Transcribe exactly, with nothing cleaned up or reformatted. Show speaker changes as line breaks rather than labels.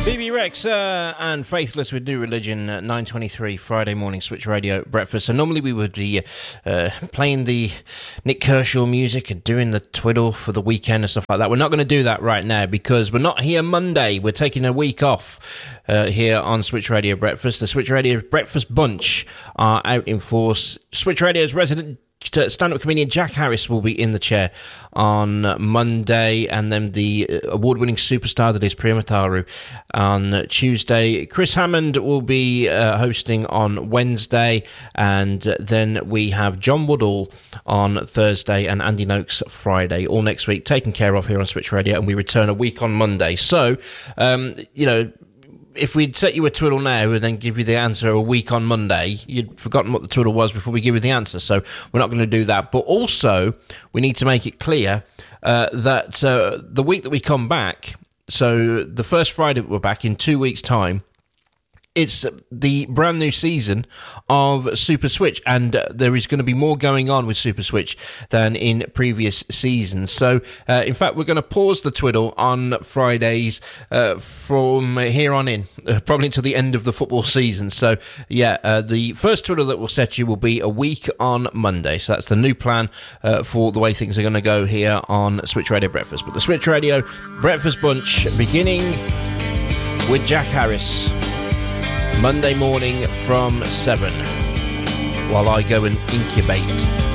Bebe Rexha and Faithless with New Religion, uh, nine twenty-three, Friday morning Switch Radio breakfast. So normally we would be uh, playing the Nick Kershaw music and doing the twiddle for the weekend and stuff like that. We're not going to do that right now because we're not here Monday. We're taking a week off uh, here on Switch Radio breakfast. The Switch Radio breakfast bunch are out in force. Switch Radio's resident stand-up comedian Jack Harris will be in the chair on Monday, and then the award-winning superstar that is Priya Mataru on Tuesday. Chris Hammond will be uh, hosting on Wednesday, and then we have John Woodall on Thursday and Andy Noakes Friday, all next week, taken care of here on Switch Radio, and we return a week on Monday. So, um, you know, if we'd set you a twiddle now and then give you the answer a week on Monday, you'd forgotten what the twiddle was before we give you the answer. So we're not going to do that. But also, we need to make it clear uh, that uh, the week that we come back, so the first Friday that we're back in two weeks' time, it's the brand new season of Super Switch, and uh, there is going to be more going on with Super Switch than in previous seasons. So, uh, in fact, we're going to pause the twiddle on Fridays uh, from here on in, uh, probably until the end of the football season. So, yeah, uh, the first twiddle that will set you will be a week on Monday. So that's the new plan uh, for the way things are going to go here on Switch Radio Breakfast. But the Switch Radio Breakfast Bunch, beginning with Jack Harris, Monday morning from seven, while I go and incubate.